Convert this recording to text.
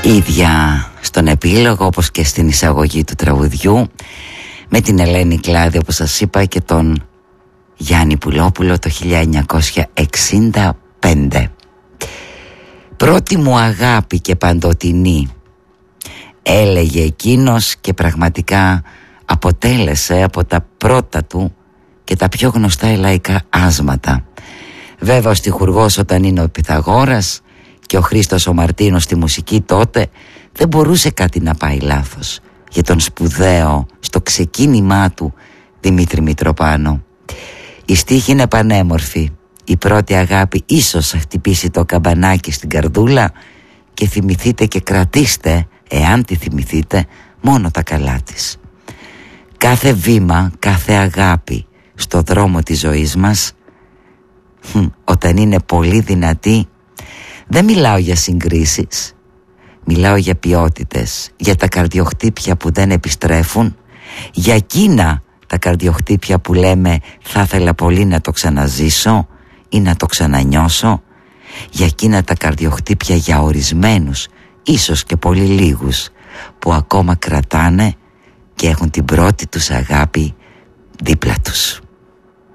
ίδια στον επίλογο όπως και στην εισαγωγή του τραγουδιού, με την Ελένη Κλάδη όπως σας είπα και τον Γιάννη Πουλόπουλο το 1965. Πρώτη μου αγάπη και παντοτινή, έλεγε εκείνος, και πραγματικά αποτέλεσε από τα πρώτα του και τα πιο γνωστά ελαϊκά άσματα. Βέβαια ο στιχουργός όταν είναι ο Πυθαγόρας και ο Χρήστος ο Μαρτίνος στη μουσική τότε, δεν μπορούσε κάτι να πάει λάθος για τον σπουδαίο στο ξεκίνημά του Δημήτρη Μητροπάνο. Η στίχη είναι πανέμορφη. Η πρώτη αγάπη ίσως θα χτυπήσει το καμπανάκι στην καρδούλα και θυμηθείτε και κρατήστε, εάν τη θυμηθείτε, μόνο τα καλά της. Κάθε βήμα, κάθε αγάπη στο δρόμο της ζωής μας, όταν είναι πολύ δυνατή, δεν μιλάω για συγκρίσεις, μιλάω για ποιότητες, για τα καρδιοχτύπια που δεν επιστρέφουν, για εκείνα τα καρδιοχτύπια που λέμε θα ήθελα πολύ να το ξαναζήσω ή να το ξανανιώσω, για εκείνα τα καρδιοχτύπια για ορισμένους, ίσως και πολύ λίγους, που ακόμα κρατάνε και έχουν την πρώτη τους αγάπη δίπλα τους.